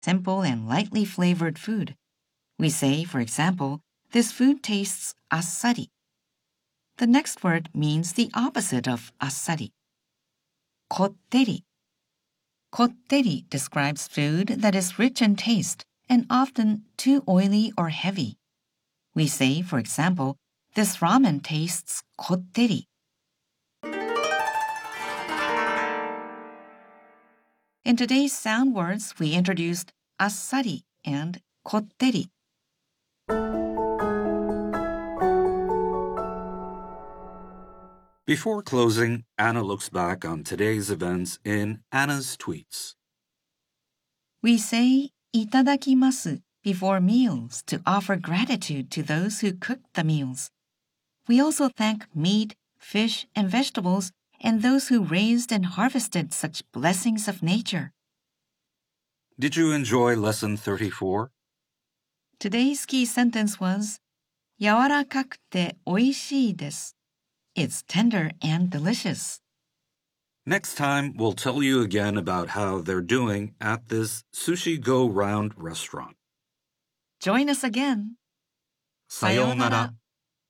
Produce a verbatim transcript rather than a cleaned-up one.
simple and lightly flavored food. We say, for example, this food tastes assari. The next word means the opposite of assari. Kotteri. Kotteri describes food that is rich in taste and often too oily or heavy. We say, for example, this ramen tastes kotteri. In today's sound words, we introduced assari and kotteri. Before closing, Anna looks back on today's events in Anna's tweets. We say itadakimasu before meals to offer gratitude to those who cooked the meals. We also thank meat, fish, and vegetables and those who raised and harvested such blessings of nature. Did you enjoy lesson thirty-four? Today's key sentence was 柔らかくておいしいです. It's tender and delicious. Next time, we'll tell you again about how they're doing at this Sushi Go Round restaurant. Join us again. さようなら。